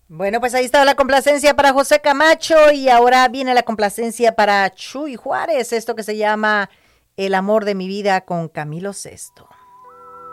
Bueno, pues ahí está la complacencia para José Camacho y ahora viene la complacencia para Chuy Juárez, esto que se llama El amor de mi vida con Camilo Sesto.